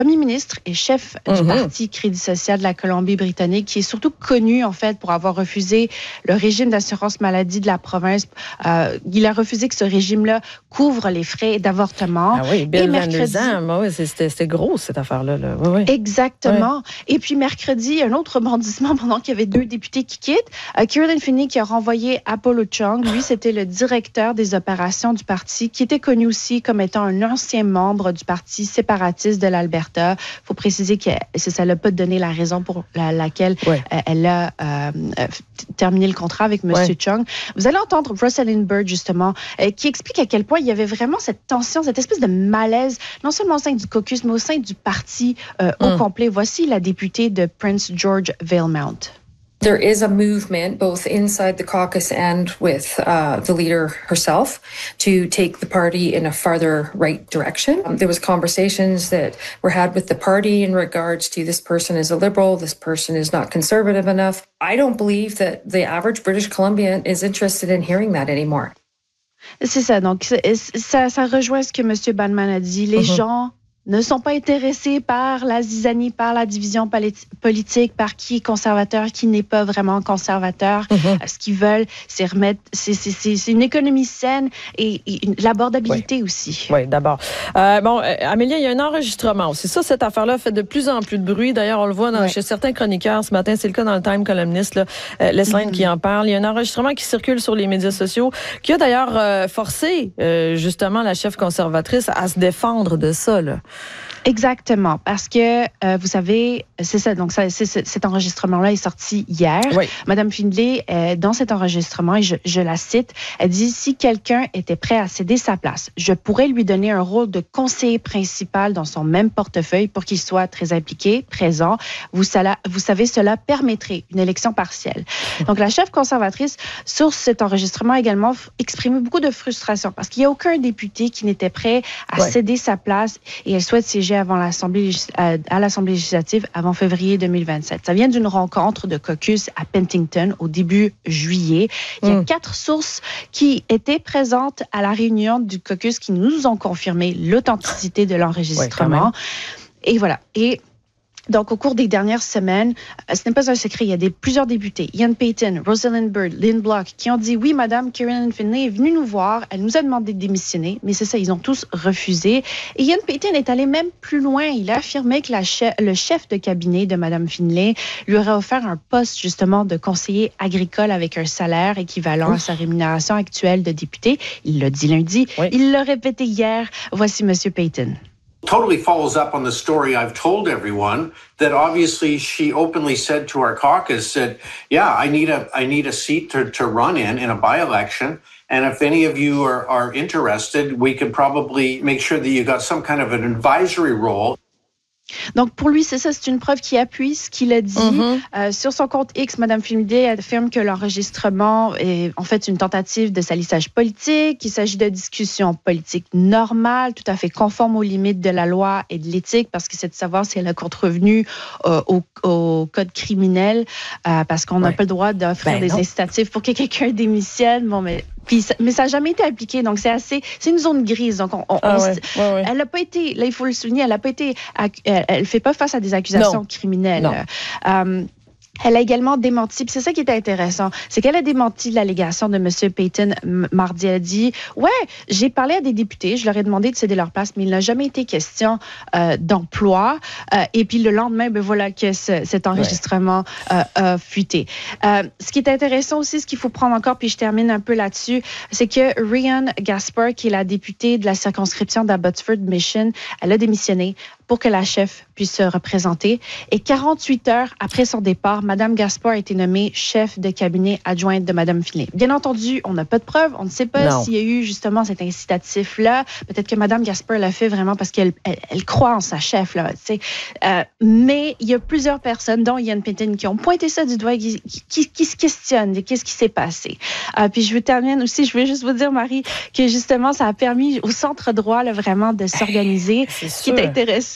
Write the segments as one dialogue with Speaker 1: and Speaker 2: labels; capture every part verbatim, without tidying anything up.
Speaker 1: premier ministre et chef du
Speaker 2: Mm-hmm.
Speaker 1: Parti Crédit social de la Colombie-Britannique, qui est surtout connu, en fait, pour avoir refusé le régime d'assurance maladie de la province. Euh, il a refusé que ce régime-là couvre les frais d'avortement.
Speaker 2: Ah oui, Bill
Speaker 1: et mercredi,
Speaker 2: Van der oui, c'était, c'était gros, cette affaire-là. Là. Oui, oui.
Speaker 1: Exactement.
Speaker 2: Oui.
Speaker 1: Et puis, mercredi, un autre rebondissement pendant qu'il y avait deux députés qui quittent. Euh, Kieran Finney qui a renvoyé Apollo Chung. Lui, c'était le directeur des opérations du parti, qui était connu aussi comme étant un ancien membre du Parti séparatiste de l'Alberta. Il faut préciser que ça n'a pas donné la raison pour la, laquelle
Speaker 2: ouais.
Speaker 1: euh, elle a euh, terminé le contrat avec M.
Speaker 2: Ouais.
Speaker 1: Chung. Vous allez entendre Rosalind Byrd, justement, euh, qui explique à quel point il y avait vraiment cette tension, cette espèce de malaise, non seulement au sein du caucus, mais au sein du parti euh, mm. au complet. Voici la députée de Prince George Valemount.
Speaker 3: There is a movement both inside the caucus and with uh, the leader herself to take the party in a farther right direction. Um, there was conversations that were had with the party in regards to this person is a liberal, this person is not conservative enough. I don't believe that the average British Columbian is interested in hearing that anymore.
Speaker 1: C'est ça. Donc, ça, ça rejoint ce que M. Banman a dit. Les uh-huh. gens ne sont pas intéressés par la zizanie, par la division politi- politique, par qui est conservateur, qui n'est pas vraiment conservateur. Mm-hmm. Ce qu'ils veulent, c'est remettre, c'est, c'est, c'est, c'est une économie saine et, et une, l'abordabilité
Speaker 2: oui.
Speaker 1: aussi.
Speaker 2: Oui, d'abord. Euh, bon, euh, Amélia, il y a un enregistrement aussi. Ça, cette affaire-là fait de plus en plus de bruit. D'ailleurs, on le voit dans, oui. chez certains chroniqueurs ce matin. C'est le cas dans le Time columniste, là, euh, Les Lane mm-hmm. qui en parle. Il y a un enregistrement qui circule sur les médias sociaux qui a d'ailleurs euh, forcé euh, justement la chef conservatrice à se défendre de ça, là.
Speaker 1: Exactement, parce que euh, vous savez, c'est ça. Donc, ça, c'est, c'est, cet enregistrement-là est sorti hier.
Speaker 2: Oui.
Speaker 1: Madame Findlay, euh, dans cet enregistrement, et je, je la cite, elle dit si quelqu'un était prêt à céder sa place, je pourrais lui donner un rôle de conseiller principal dans son même portefeuille pour qu'il soit très impliqué, présent. Vous, cela, vous savez, cela permettrait une élection partielle. Donc, la chef conservatrice, sur cet enregistrement, a également exprimé beaucoup de frustration parce qu'il n'y a aucun député qui n'était prêt à oui. céder sa place et elle souhaite siéger avant l'Assemblée, à l'Assemblée législative avant février deux mille vingt-sept. Ça vient d'une rencontre de caucus à Penticton au début juillet. Il y a mmh. quatre sources qui étaient présentes à la réunion du caucus qui nous ont confirmé l'authenticité de l'enregistrement. Ouais, et voilà. Et donc, au cours des dernières semaines, ce n'est pas un secret, il y a des, plusieurs députés, Ian Paton, Rosalind Byrd, Lynn Block, qui ont dit, oui, Madame Kieran Finney est venue nous voir, elle nous a demandé de démissionner, mais c'est ça, ils ont tous refusé. Et Ian Paton est allé même plus loin, il a affirmé que la chef, le chef de cabinet de Madame Finlay lui aurait offert un poste, justement, de conseiller agricole avec un salaire équivalent Ouf. à sa rémunération actuelle de député. Il l'a dit lundi, oui. il l'a répété hier. Voici M. Paton.
Speaker 4: Totally follows up on the story I've told everyone that obviously she openly said to our caucus that, yeah, I need a I need a seat to, to run in in a by-election. And if any of you are, are interested, we could probably make sure that you got some kind of an advisory role.
Speaker 1: Donc, pour lui, c'est ça, c'est une preuve qui appuie ce qu'il a dit. Mm-hmm. Euh, sur son compte X, Mme Findlay affirme que l'enregistrement est en fait une tentative de salissage politique. Il s'agit de discussions politiques normales, tout à fait conformes aux limites de la loi et de l'éthique, parce que c'est de savoir si elle a contrevenu euh, au, au code criminel, euh, parce qu'on n'a ouais. pas le droit d'offrir ben des non. incitatifs pour que quelqu'un démissionne. Bon, mais... Puis, mais ça n'a jamais été appliqué, donc c'est assez, c'est une zone grise. Donc, on, on, ah ouais, on, ouais, ouais. elle n'a pas été, là il faut le souligner, elle n'a pas été, elle, elle fait pas face à des accusations non. criminelles. Non. Euh, Elle a également démenti, puis c'est ça qui était intéressant, c'est qu'elle a démenti l'allégation de M. Paton mardi. Elle a dit, ouais, j'ai parlé à des députés, je leur ai demandé de céder leur place, mais il n'a jamais été question euh, d'emploi. Euh, et puis le lendemain, ben voilà que ce, cet enregistrement ouais. euh, a fuité. Euh, ce qui est intéressant aussi, ce qu'il faut prendre encore, puis je termine un peu là-dessus, c'est que Rhian Gaspar, qui est la députée de la circonscription d'Abbotsford Mission, elle a démissionné pour que la chef puisse se représenter. Et quarante-huit heures après son départ, Mme Gaspar a été nommée chef de cabinet adjointe de Mme Finlay. Bien entendu, on n'a pas de preuves. On ne sait pas non. s'il y a eu justement cet incitatif-là. Peut-être que Mme Gaspar l'a fait vraiment parce qu'elle elle, elle croit en sa chef. Là, euh, mais il y a plusieurs personnes, dont Ian Paton, qui ont pointé ça du doigt, qui, qui, qui se questionnent de qu'est-ce qui s'est passé. Euh, puis je veux terminer aussi, je veux juste vous dire, Marie, que justement, ça a permis au centre droit là, vraiment de s'organiser. C'est Ce qui est intéressant,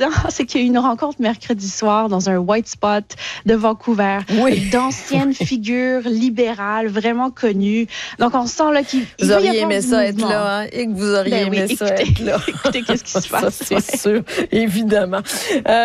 Speaker 1: intéressant, c'est qu'il y a eu une rencontre mercredi soir dans un white spot de Vancouver
Speaker 2: oui.
Speaker 1: d'anciennes
Speaker 2: oui.
Speaker 1: figures libérales vraiment connues. Donc, on sent là qu'il
Speaker 2: Vous
Speaker 1: il
Speaker 2: auriez aimé ça être là, hein? Et que vous auriez
Speaker 1: ben
Speaker 2: aimé
Speaker 1: oui,
Speaker 2: ça
Speaker 1: écoutez,
Speaker 2: être là.
Speaker 1: Écoutez, qu'est-ce qui se passe?
Speaker 2: Ça, c'est ouais. sûr, évidemment. Euh,